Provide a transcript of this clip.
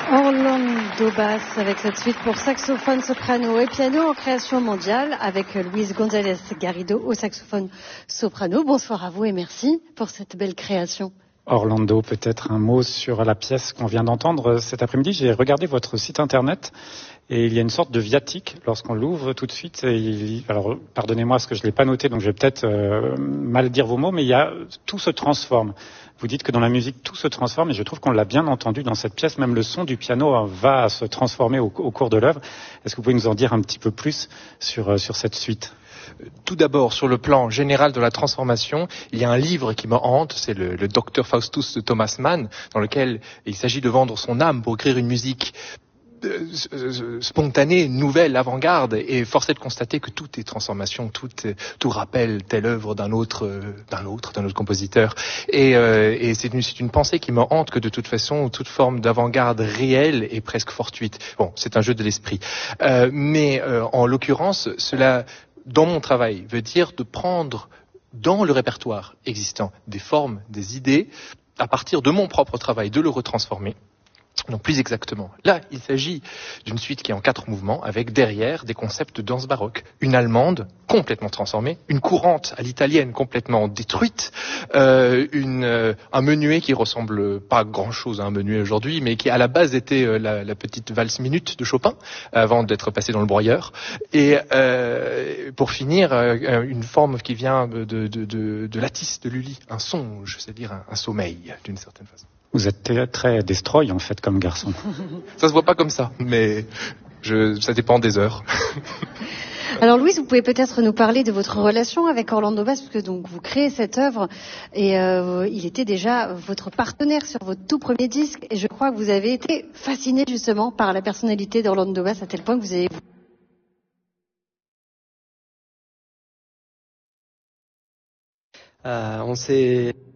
Orlando Bass avec cette suite pour saxophone, soprano et piano en création mondiale avec Luis González Garrido au saxophone soprano. Bonsoir à vous et merci pour cette belle création. Orlando, peut-être un mot sur la pièce qu'on vient d'entendre cet après-midi. J'ai regardé votre site internet et il y a une sorte de viatique lorsqu'on l'ouvre tout de suite. Alors, pardonnez-moi parce que je ne l'ai pas noté, donc je vais peut-être mal dire vos mots, mais tout se transforme. Vous dites que dans la musique, tout se transforme et je trouve qu'on l'a bien entendu dans cette pièce. Même le son du piano va se transformer au cours de l'œuvre. Est-ce que vous pouvez nous en dire un petit peu plus sur cette suite ? Tout d'abord, sur le plan général de la transformation, il y a un livre qui me hante, c'est le Dr Faustus de Thomas Mann, dans lequel il s'agit de vendre son âme pour écrire une musique spontanée, nouvelle, avant-garde, et force est de constater que tout est transformation, tout rappelle telle œuvre d'un autre compositeur. Et c'est une pensée qui me hante que de toute façon, toute forme d'avant-garde réelle est presque fortuite. Bon, c'est un jeu de l'esprit. Mais en l'occurrence, cela, dans mon travail, veut dire de prendre dans le répertoire existant des formes, des idées, à partir de mon propre travail, de le retransformer. Donc plus exactement, là il s'agit d'une suite qui est en 4 mouvements avec derrière des concepts de danse baroque, une allemande complètement transformée, une courante à l'italienne complètement détruite, un menuet qui ressemble pas grand chose à un menuet aujourd'hui, mais qui à la base était la petite valse minute de Chopin avant d'être passée dans le broyeur, et pour finir une forme qui vient de Lattice de Lully, un songe, c'est-à-dire un sommeil d'une certaine façon. Vous êtes très destroy en fait comme garçon. Ça se voit pas comme ça, mais ça dépend des heures. Alors Louise, vous pouvez peut-être nous parler de votre relation avec Orlando Bass, parce que donc vous créez cette œuvre et il était déjà votre partenaire sur votre tout premier disque, et je crois que vous avez été fasciné justement par la personnalité d'Orlando Bass à tel point que vous avez... On s'est